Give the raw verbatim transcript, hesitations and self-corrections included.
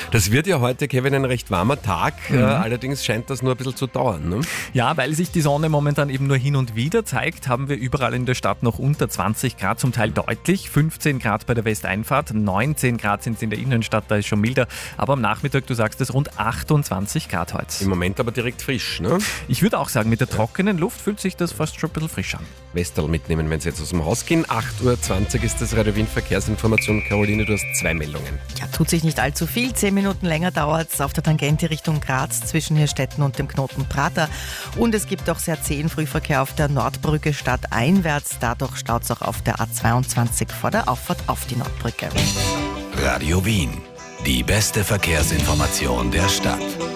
Das wird ja heute, Kevin, ein recht warmer Tag. Mhm. Äh, allerdings scheint das nur ein bisschen zu dauern. Ne? Ja, weil sich die Sonne momentan eben nur hin und wieder zeigt, haben wir überall in der Stadt noch unter zwanzig Grad, zum Teil deutlich. fünfzehn Grad bei der Westeinfahrt, neunzehn Grad sind es in der Innenstadt, da ist schon milder. Aber am Nachmittag, du sagst es, rund achtundzwanzig Grad heute. Im Moment aber direkt frisch. Ne? Ich würde auch sagen, mit der trockenen Luft fühlt sich das fast schon ein bisschen frisch an. Westerl mitnehmen, wenn Sie jetzt aus dem Haus gehen. acht Uhr zwanzig ist das Radio Wien Verkehrsinformation. Caroline, du hast zwei Meldungen. Ja, tut sich nicht allzu viel. Zehn Minuten länger dauert es auf der Tangente Richtung Graz zwischen Hirstetten und dem Knoten Prater. Und es gibt auch sehr zähen Frühverkehr auf der Nordbrücke stadteinwärts. Dadurch staut es auch auf der A zweiundzwanzig vor der Auffahrt auf die Nordbrücke. Radio Wien. Die beste Verkehrsinformation der Stadt.